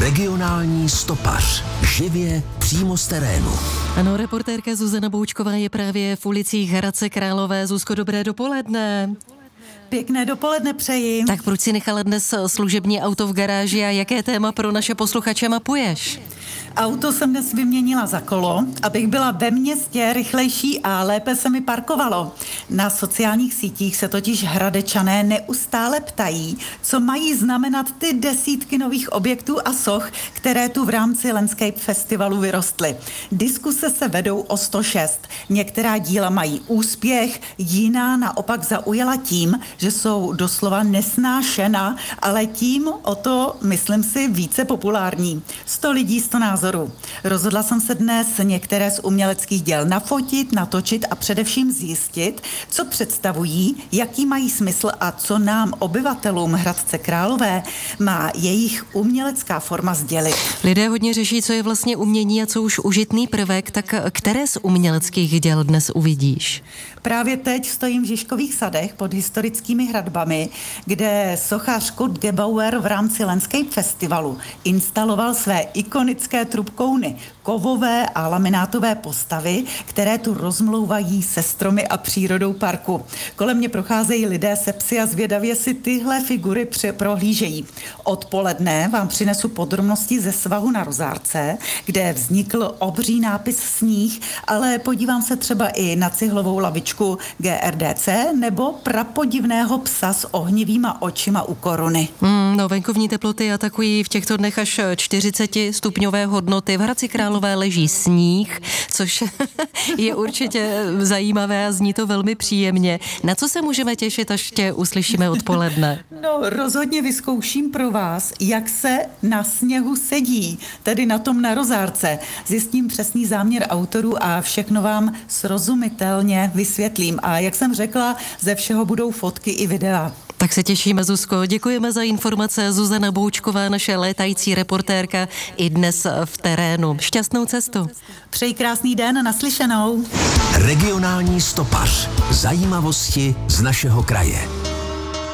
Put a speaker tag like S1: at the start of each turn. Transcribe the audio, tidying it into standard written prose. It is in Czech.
S1: Regionální stopař. Živě přímo z terénu.
S2: Ano, reportérka Zuzana Boučková je právě v ulicích Hradce Králové. Zuzko, dobré dopoledne.
S3: Pěkné dopoledne přeji.
S2: Tak proč si nechala dnes služební auto v garáži a jaké téma pro naše posluchače mapuješ?
S3: Auto jsem dnes vyměnila za kolo, abych byla ve městě rychlejší a lépe se mi parkovalo. Na sociálních sítích se totiž Hradečané neustále ptají, co mají znamenat ty desítky nových objektů a soch, které tu v rámci Landscape Festivalu vyrostly. Diskuse se vedou o 106. Některá díla mají úspěch, jiná naopak zaujala tím, že jsou doslova nesnášena, ale tím o to, myslím si, více populární. 100 lidí, 100 názorů. Rozhodla jsem se dnes některé z uměleckých děl nafotit, natočit a především zjistit, co představují, jaký mají smysl a co nám, obyvatelům Hradce Králové, má jejich umělecká forma sdělit.
S2: Lidé hodně řeší, co je vlastně umění a co už užitný prvek, tak které z uměleckých děl dnes uvidíš?
S3: Právě teď stojím v Žižkových sadech pod historickými hradbami, kde sochař Kurt Gebauer v rámci Landscape Festivalu instaloval své ikonické trubkouny, kovové a laminátové postavy, které tu rozmlouvají se stromy a přírodou parku. Kolem mě procházejí lidé se psy a zvědavě si tyhle figury prohlížejí. Odpoledne vám přinesu podrobnosti ze svahu na Rozárce, kde vznikl obří nápis Sníh, ale podívám se třeba i na cihlovou lavičku GRDC nebo prapodivného psa s ohnivýma očima u koruny.
S2: No, venkovní teploty atakují v těchto dnech až 40 stupňové hodnoty. V Hradci Králové leží sníh, což je určitě zajímavé a zní to velmi příjemně. Na co se můžeme těšit, až tě uslyšíme odpoledne?
S3: No, rozhodně vyzkouším pro vás, jak se na sněhu sedí, tedy na tom na Rozárce. Zjistím přesný záměr autorů a všechno vám srozumitelně vysvětlím. A jak jsem řekla, ze všeho budou fotky i videa.
S2: Tak se těšíme, Zuzko. Děkujeme za informace. Zuzana Boučková, naše létající reportérka, i dnes v terénu. Šťastnou cestu.
S3: Přeji krásný den, naslyšenou.
S1: Regionální stopař. Zajímavosti z našeho kraje.